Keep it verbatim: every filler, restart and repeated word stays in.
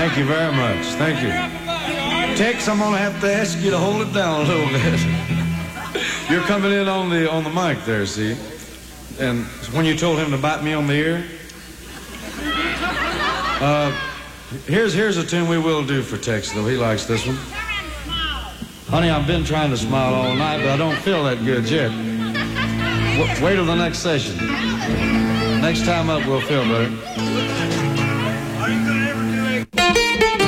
Thank you very much. Thank you. Tex, I'm gonna have to ask you to hold it down a little bit. You're coming in on the on the mic there, see? And when you told him to bite me on the ear, uh, here's here's a tune we will do for Tex, though. He likes this one. Honey, I've been trying to smile all night, but I don't feel that good yet. W- wait till the next session. Next time up, we'll feel better.